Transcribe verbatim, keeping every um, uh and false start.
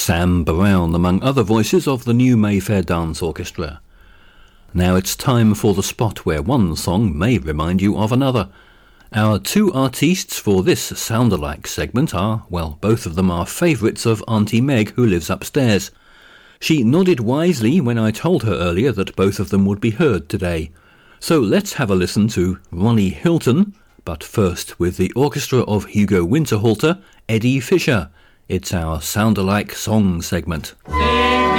Sam Brown, among other voices of the new Mayfair Dance Orchestra. Now it's time for the spot where one song may remind you of another. Our two artistes for this Sound-alike segment are, well, both of them are favourites of Auntie Meg, who lives upstairs. She nodded wisely when I told her earlier that both of them would be heard today. So let's have a listen to Ronnie Hilton, but first with the orchestra of Hugo Winterhalter, Eddie Fisher. It's our Sound-alike song segment.